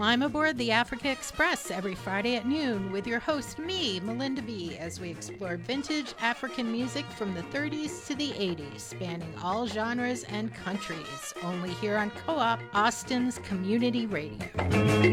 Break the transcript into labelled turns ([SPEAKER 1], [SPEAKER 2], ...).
[SPEAKER 1] Climb aboard the Africa Express every Friday at noon with your host, me, Melinda B., as we explore vintage African music from the 30s to the 80s, spanning all genres and countries. Only here on Co-op, Austin's Community Radio.